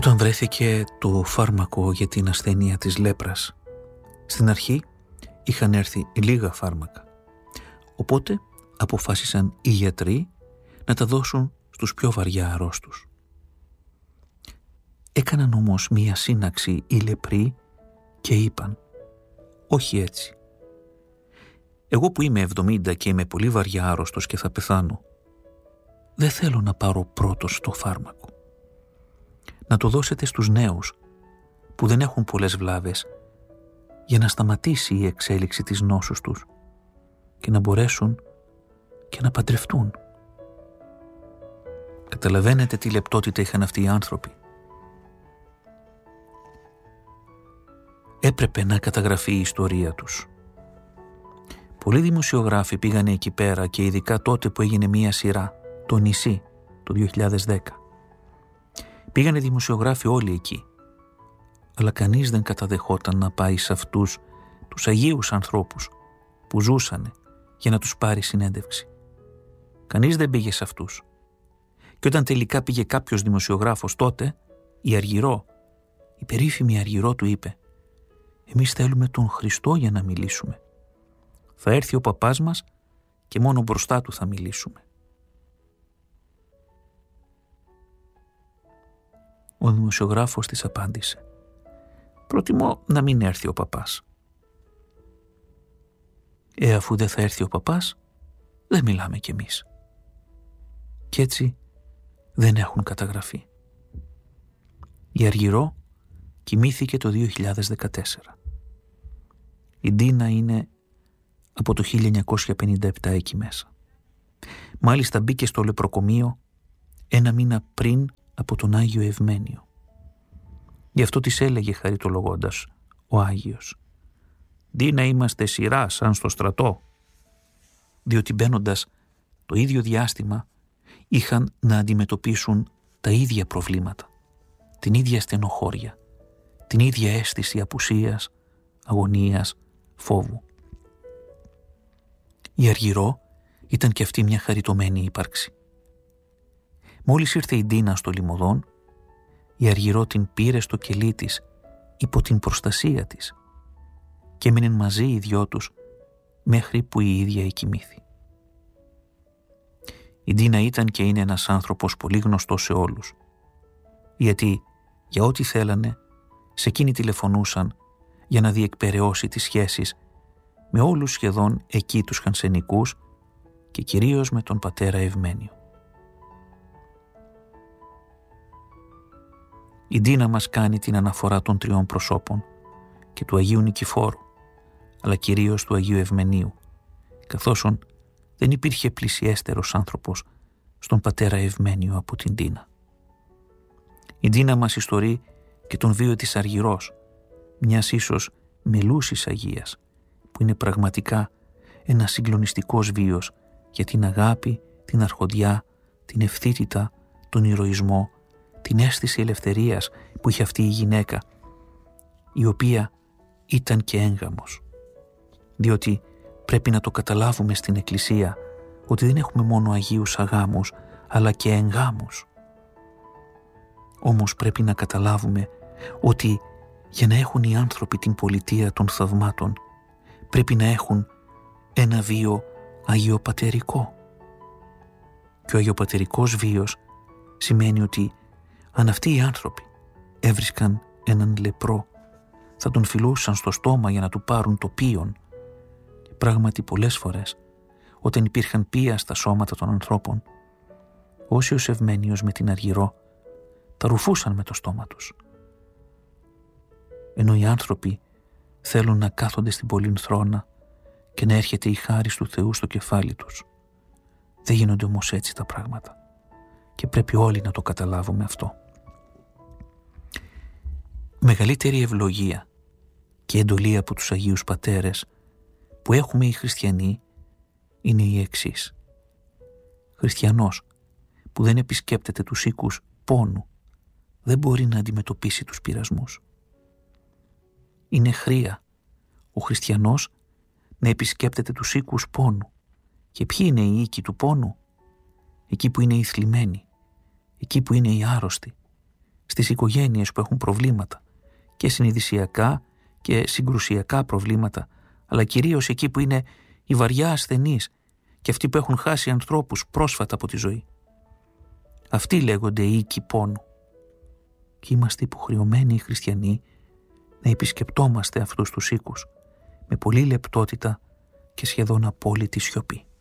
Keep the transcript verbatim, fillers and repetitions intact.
Όταν βρέθηκε το φάρμακο για την ασθένεια της λέπρας, στην αρχή είχαν έρθει λίγα φάρμακα. Οπότε αποφάσισαν οι γιατροί να τα δώσουν στους πιο βαριά αρρώστους. Έκαναν όμως μία σύναξη οι λεπροί και είπαν «Όχι έτσι. Εγώ που είμαι εβδομήντα και είμαι πολύ βαριά άρρωστος και θα πεθάνω, δεν θέλω να πάρω πρώτος το φάρμακο. Να το δώσετε στους νέους που δεν έχουν πολλές βλάβες για να σταματήσει η εξέλιξη της νόσους τους και να μπορέσουν και να παντρευτούν». Καταλαβαίνετε τι λεπτότητα είχαν αυτοί οι άνθρωποι. Έπρεπε να καταγραφεί η ιστορία τους. Πολλοί δημοσιογράφοι πήγανε εκεί πέρα και ειδικά τότε που έγινε μία σειρά, το νησί, το δύο χιλιάδες δέκα. Πήγανε δημοσιογράφοι όλοι εκεί, αλλά κανείς δεν καταδεχόταν να πάει σε αυτούς τους αγίους ανθρώπους που ζούσανε για να τους πάρει συνέντευξη. Κανείς δεν πήγε σε αυτούς. Και όταν τελικά πήγε κάποιος δημοσιογράφος τότε, η Αργυρό, η περίφημη Αργυρό του είπε «Εμείς θέλουμε τον Χριστό για να μιλήσουμε. Θα έρθει ο παπάς μας και μόνο μπροστά του θα μιλήσουμε». Ο δημοσιογράφος της απάντησε «Προτιμώ να μην έρθει ο παπάς». «Ε, αφού δεν θα έρθει ο παπάς, δεν μιλάμε κι εμείς». Κι έτσι δεν έχουν καταγραφεί. Η Αργυρό κοιμήθηκε το δύο χιλιάδες δεκατέσσερα. Η Ντίνα είναι από το χίλια εννιακόσια πενήντα επτά εκεί μέσα. Μάλιστα μπήκε στο λεπροκομείο ένα μήνα πριν από τον Άγιο Ευμένιο. Γι' αυτό της έλεγε χαριτολογώντας ο Άγιος «Ντίνα, είμαστε σειρά σαν στο στρατό», διότι μπαίνοντας το ίδιο διάστημα είχαν να αντιμετωπίσουν τα ίδια προβλήματα, την ίδια στενοχώρια, την ίδια αίσθηση απουσίας, αγωνίας, φόβου. Η Αργυρό ήταν και αυτή μια χαριτωμένη ύπαρξη. Μόλις ήρθε η Ντίνα στο λιμωδόν, η Αργυρό την πήρε στο κελί της υπό την προστασία της και έμειναν μαζί οι δυο τους μέχρι που η ίδια εκοιμήθη. Η Ντίνα ήταν και είναι ένας άνθρωπος πολύ γνωστός σε όλους, γιατί για ό,τι θέλανε σε εκείνη τηλεφωνούσαν για να διεκπεραιώσει τις σχέσεις με όλους σχεδόν εκεί τους χανσενικούς και κυρίως με τον πατέρα Ευμένιο. Η Ντίνα μας κάνει την αναφορά των τριών προσώπων και του Αγίου Νικηφόρου, αλλά κυρίως του Αγίου Ευμενίου, καθώς δεν υπήρχε πλησιέστερος άνθρωπος στον πατέρα Ευμένιο από την Ντίνα. Η Ντίνα μας ιστορεί και τον βίο της Αργυρός, μιας ίσως μελούσης Αγίας, που είναι πραγματικά ένας συγκλονιστικός βίος για την αγάπη, την αρχοντιά, την ευθύτητα, τον ηρωισμό, την αίσθηση ελευθερίας που είχε αυτή η γυναίκα, η οποία ήταν και έγγαμος. Διότι πρέπει να το καταλάβουμε στην Εκκλησία ότι δεν έχουμε μόνο Αγίους αγάμους, αλλά και εγγάμους. Όμως πρέπει να καταλάβουμε ότι για να έχουν οι άνθρωποι την πολιτεία των θαυμάτων, πρέπει να έχουν ένα βίο αγιοπατερικό. Και ο αγιοπατερικός βίος σημαίνει ότι αν αυτοί οι άνθρωποι έβρισκαν έναν λεπρό, θα τον φιλούσαν στο στόμα για να του πάρουν το πίον. Και πράγματι πολλές φορές, όταν υπήρχαν πία στα σώματα των ανθρώπων, όσοι ο Ευμένιος με την Αργυρό τα ρουφούσαν με το στόμα τους. Ενώ οι άνθρωποι θέλουν να κάθονται στην πολυνθρόνα και να έρχεται η χάρις του Θεού στο κεφάλι τους. Δεν γίνονται όμως έτσι τα πράγματα και πρέπει όλοι να το καταλάβουμε αυτό. Μεγαλύτερη ευλογία και εντολή από τους Αγίους Πατέρες που έχουμε οι χριστιανοί είναι η εξής. Χριστιανός που δεν επισκέπτεται τους οίκους πόνου δεν μπορεί να αντιμετωπίσει τους πειρασμούς. Είναι χρία ο χριστιανός να επισκέπτεται τους οίκους πόνου. Και ποιοι είναι οι οίκοι του πόνου? Εκεί που είναι οι θλιμμένοι, εκεί που είναι οι άρρωστοι, στις οικογένειες που έχουν προβλήματα, και συνειδησιακά και συγκρουσιακά προβλήματα, αλλά κυρίως εκεί που είναι οι βαριά ασθενείς και αυτοί που έχουν χάσει ανθρώπους πρόσφατα από τη ζωή. Αυτοί λέγονται οίκοι πόνου. Και είμαστε υποχρεωμένοι οι χριστιανοί να επισκεπτόμαστε αυτούς τους οίκους με πολύ λεπτότητα και σχεδόν απόλυτη σιωπή.